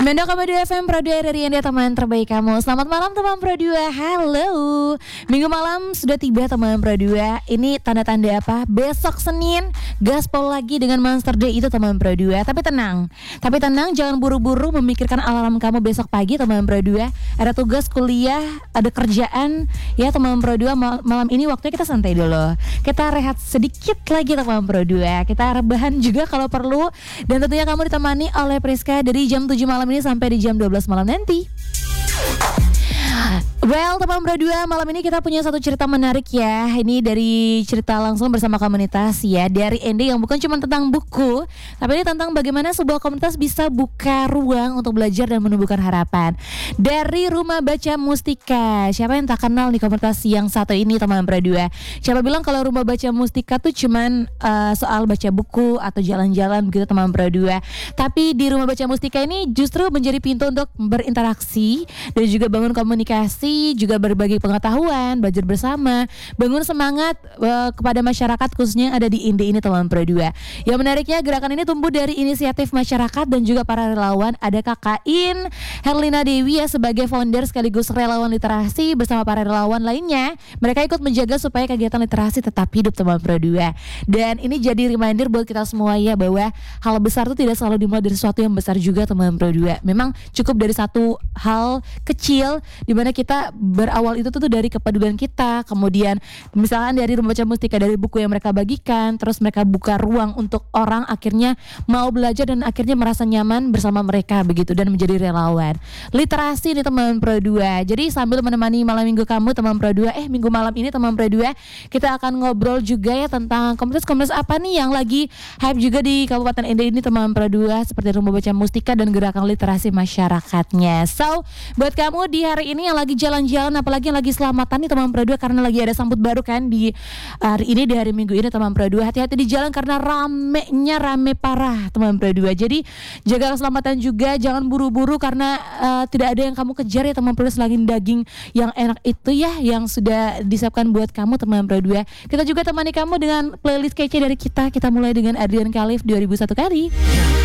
92,2 FM Pro 2 dari Anda teman terbaik kamu. Selamat malam teman Pro 2. Halo. Minggu malam sudah tiba teman Pro 2. Ini tanda-tanda apa? Besok Senin gaspol lagi dengan Monster Day itu teman Pro 2. Tapi tenang, jangan buru-buru memikirkan alarm kamu besok pagi teman Pro 2. Ada tugas kuliah, ada kerjaan ya teman Pro 2. Malam ini waktunya kita santai dulu. Kita rehat sedikit lagi teman Pro 2. Kita rebahan juga kalau perlu. Dan tentunya kamu ditemani oleh Priska dari jam 7 malam ini sampai di jam 12 malam nanti. Well, teman Pro 2, malam ini kita punya satu cerita menarik ya. Ini dari cerita langsung bersama komunitas ya. Dari Ende yang bukan cuma tentang buku, tapi ini tentang bagaimana sebuah komunitas bisa buka ruang untuk belajar dan menumbuhkan harapan. Dari Rumah Baca Mustika. Siapa yang tak kenal nih komunitas yang satu ini teman Pro 2? Siapa bilang kalau Rumah Baca Mustika tuh cuman soal baca buku atau jalan-jalan begitu teman Pro 2. Tapi di Rumah Baca Mustika ini justru menjadi pintu untuk berinteraksi dan juga bangun komunikasi, juga berbagi pengetahuan, belajar bersama, bangun semangat kepada masyarakat khususnya yang ada di Inde ini teman Pro 2. Yang menariknya gerakan ini tumbuh dari inisiatif masyarakat dan juga para relawan. Ada Kakak In Herlina Dewi ya sebagai founder sekaligus relawan literasi bersama para relawan lainnya. Mereka ikut menjaga supaya kegiatan literasi tetap hidup teman Pro 2. Dan ini jadi reminder buat kita semua ya bahwa hal besar itu tidak selalu dimulai dari sesuatu yang besar juga teman Pro 2. Memang cukup dari satu hal kecil di mana kita berawal itu tuh dari kepedulian kita, kemudian misalkan dari Rumah Baca Mustika, dari buku yang mereka bagikan, terus mereka buka ruang untuk orang akhirnya mau belajar dan akhirnya merasa nyaman bersama mereka begitu dan menjadi relawan. Literasi nih teman Pro 2. Jadi sambil menemani malam minggu kamu teman Pro 2, minggu malam ini teman Pro 2, kita akan ngobrol juga ya tentang komunitas-komunitas apa nih yang lagi hype juga di Kabupaten Ende ini teman Pro 2 seperti Rumah Baca Mustika dan gerakan literasi masyarakatnya. So, buat kamu di hari ini yang lagi jalan-jalan, apalagi yang lagi selamatan nih teman Pro 2 karena lagi ada sambut baru kan di hari ini, di hari Minggu ini teman Pro 2. Hati-hati di jalan karena rame parah teman Pro 2. Jadi jaga keselamatan juga, jangan buru-buru karena tidak ada yang kamu kejar ya teman Pro 2 selain daging yang enak itu ya yang sudah disiapkan buat kamu teman Pro 2. Kita juga temani kamu dengan playlist kece dari kita. Kita mulai dengan Adrian Khalif 2001 kali.